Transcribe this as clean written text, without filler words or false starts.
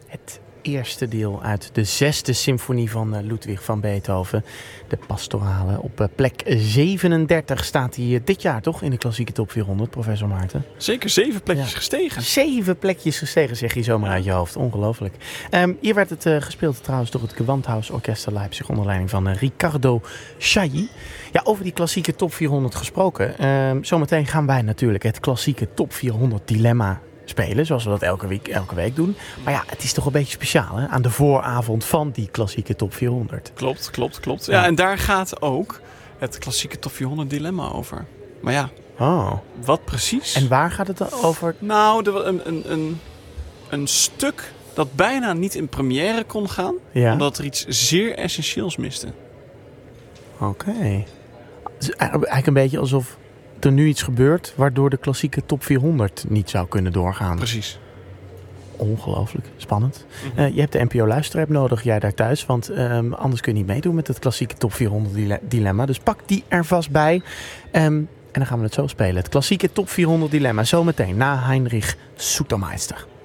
Het eerste deel uit de 6e symfonie van Ludwig van Beethoven. De pastorale. Op plek 37 staat hij dit jaar toch in de klassieke top 400, professor Maarten? Zeker 7 plekjes gestegen. 7 plekjes gestegen, zeg je zomaar uit je hoofd. Ongelooflijk. Hier werd het gespeeld trouwens door het Gewandhaus Orchester Leipzig onder leiding van Riccardo Chailly. Ja, over die klassieke top 400 gesproken. Zometeen gaan wij natuurlijk het klassieke top 400 dilemma spelen, zoals we dat elke week doen. Maar ja, het is toch een beetje speciaal, hè? Aan de vooravond van die klassieke top 400. Klopt. Ja, en daar gaat ook het klassieke top 400 dilemma over. Maar ja, wat precies? En waar gaat het over? Nou, er was een stuk dat bijna niet in première kon gaan, omdat er iets zeer essentieels miste. Oké. Het is eigenlijk een beetje alsof er nu iets gebeurt waardoor de klassieke top 400 niet zou kunnen doorgaan. Precies. Ongelooflijk. Spannend. Je hebt de NPO-luisterapp nodig, jij daar thuis. Want anders kun je niet meedoen met het klassieke top 400 dilemma. Dus pak die er vast bij. En dan gaan we het zo spelen. Het klassieke top 400 dilemma. Zometeen na Heinrich Sutermeister.